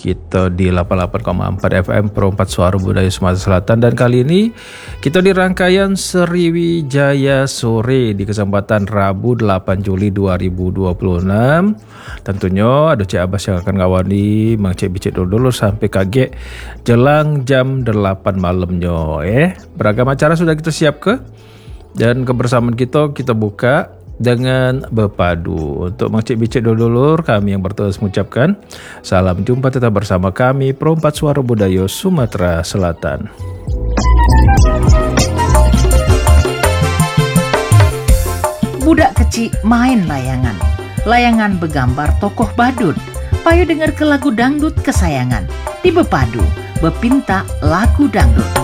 kita di 88,4 FM Perompat Suara Budaya Sumatera Selatan. Dan kali ini kita di rangkaian Sriwijaya Sore di kesempatan Rabu 8 Juli 2026. Tentunya ada Cik Abbas yang akan ngawani Mang Cik Bicik dulu sampai kaget jelang jam 8 malamnya. Beragam acara sudah kita siap ke? Dan kebersamaan kita buka dengan berpadu. Untuk Mang Cik Bicik dulur, kami yang bertugas mengucapkan salam jumpa tetap bersama kami Perompat Suara Budaya Sumatera Selatan. Budak kecil main layangan. Layangan bergambar tokoh badut. Payo dengar ke lagu dangdut kesayangan. Di Bepadu, Bepinta lagu dangdut.